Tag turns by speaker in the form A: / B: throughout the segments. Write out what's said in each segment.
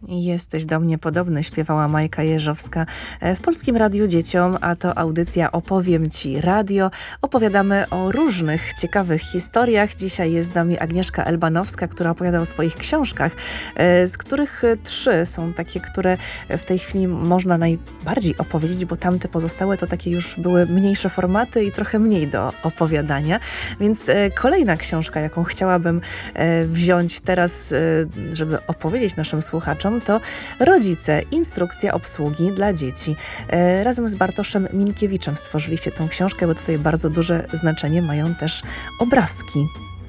A: Jesteś do mnie podobny, śpiewała Majka Jeżowska w Polskim Radiu Dzieciom, a to audycja Opowiem Ci Radio. Opowiadamy o różnych ciekawych historiach. Dzisiaj jest z nami Agnieszka Elbanowska, która opowiada o swoich książkach, z których 3 są takie, które w tej chwili można najbardziej opowiedzieć, bo tamte pozostałe to takie już były mniejsze formaty i trochę mniej do opowiadania. Więc kolejna książka, jaką chciałabym wziąć teraz, żeby opowiedzieć naszym słuchaczom, to Rodzice. Instrukcja obsługi dla dzieci. Razem z Bartoszem Minkiewiczem stworzyliście tą książkę, bo tutaj bardzo duże znaczenie mają też obrazki.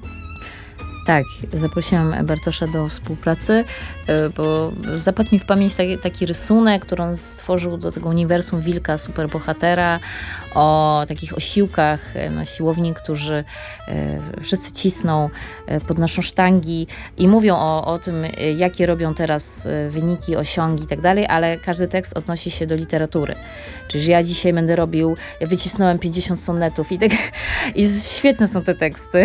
B: Tak, zaprosiłam Bartosza do współpracy, bo zapadł mi w pamięć taki rysunek, który on stworzył do tego uniwersum Wilka, superbohatera, o takich osiłkach na siłowni, którzy wszyscy cisną, podnoszą sztangi i mówią o tym, jakie robią teraz wyniki, osiągi i tak dalej, ale każdy tekst odnosi się do literatury. Czyli, że ja dzisiaj będę robił, ja wycisnąłem 50 sonetów i świetne są te teksty.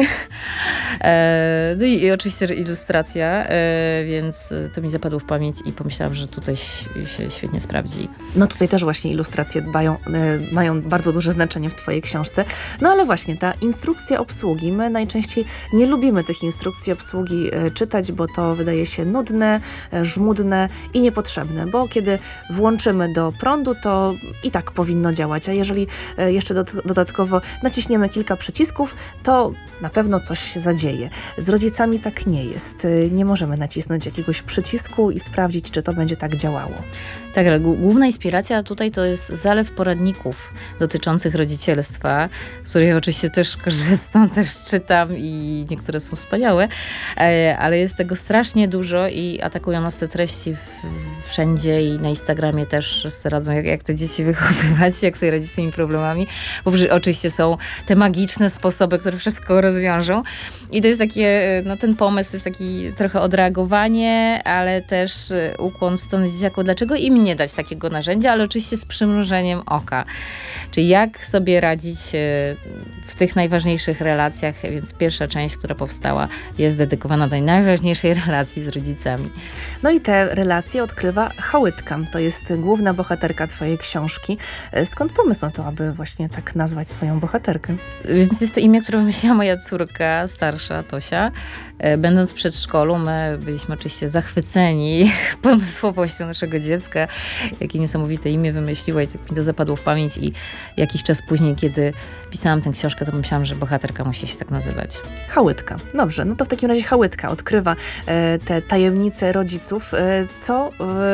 B: No i oczywiście ilustracja, więc to mi zapadło w pamięć i pomyślałam, że tutaj się świetnie sprawdzi.
A: No tutaj też właśnie ilustracje mają bardzo duże znaczenie w twojej książce. No ale właśnie ta instrukcja obsługi, my najczęściej nie lubimy tych instrukcji obsługi czytać, bo to wydaje się nudne, żmudne i niepotrzebne, bo kiedy włączymy do prądu, to i tak powinno działać, a jeżeli jeszcze dodatkowo naciśniemy kilka przycisków, to na pewno coś się zadzieje. Z rodzicami tak nie jest. Nie możemy nacisnąć jakiegoś przycisku i sprawdzić, czy to będzie tak działało.
B: Tak, ale główna inspiracja tutaj to jest zalew poradników dotyczących rodzicielstwa, z których oczywiście też korzystam, też czytam i niektóre są wspaniałe, ale jest tego strasznie dużo i atakują nas te treści wszędzie i na Instagramie też radzą, jak te dzieci wychowywać, jak sobie radzić z tymi problemami, bo oczywiście są te magiczne sposoby, które wszystko rozwiążą i to jest takie, no ten pomysł to jest taki trochę odreagowanie, ale też ukłon w stronę dzieciaków, dlaczego im nie dać takiego narzędzia, ale oczywiście z przymrużeniem oka. Czyli jak sobie radzić w tych najważniejszych relacjach, więc pierwsza część, która powstała, jest dedykowana tej najważniejszej relacji z rodzicami.
A: No i te relacje odkrywa Chałytka. To jest główna bohaterka twojej książki. Skąd pomysł na to, aby właśnie tak nazwać swoją bohaterkę?
B: Więc jest to imię, które wymyśliła moja córka, starsza Tosia. Będąc w przedszkolu, my byliśmy oczywiście zachwyceni pomysłowością naszego dziecka. Jakie niesamowite imię wymyśliła i tak mi to zapadło w pamięć i jakiś czas później, kiedy pisałam tę książkę, to myślałam, że bohaterka musi się tak nazywać.
A: Chałytka. Dobrze, no to w takim razie Chałytka odkrywa te tajemnice rodziców, co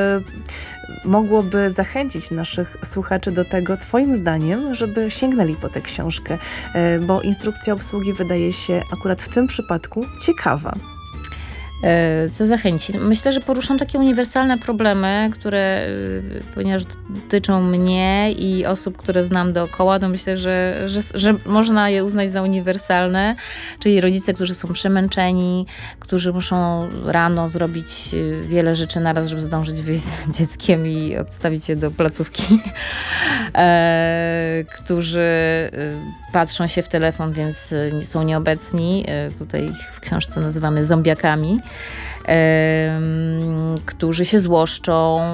A: mogłoby zachęcić naszych słuchaczy do tego, twoim zdaniem, żeby sięgnęli po tę książkę, bo instrukcja obsługi wydaje się akurat w tym przypadku ciekawa.
B: Co zachęci? Myślę, że poruszam takie uniwersalne problemy, które, ponieważ dotyczą mnie i osób, które znam dookoła, to myślę, że można je uznać za uniwersalne, czyli rodzice, którzy są przemęczeni, którzy muszą rano zrobić wiele rzeczy naraz, żeby zdążyć wyjść z dzieckiem i odstawić je do placówki, którzy patrzą się w telefon, więc są nieobecni. Tutaj ich w książce nazywamy zombiakami, którzy się złoszczą,